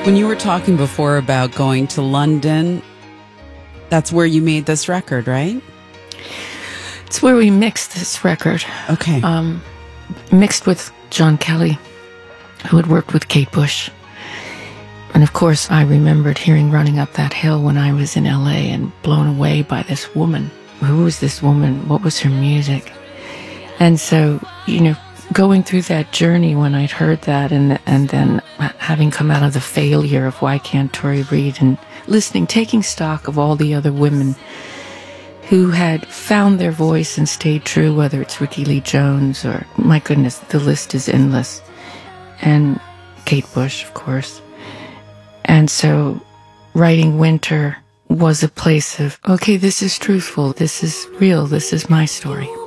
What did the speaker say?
When you were talking before about going to London, that's where you made this record, right? It's where we mixed this record. Okay. Mixed with John Kelly, who had worked with Kate Bush. And of course, I remembered hearing Running Up That Hill when I was in LA and blown away by this woman. Who was this woman? What was her music? And so, going through that journey when I'd heard that and then having come out of the failure of Why Can't Tori Read and listening, taking stock of all the other women who had found their voice and stayed true, whether it's Rickie Lee Jones or, my goodness, the list is endless. And Kate Bush, of course. And so writing Winter was a place of, okay, this is truthful, this is real, this is my story.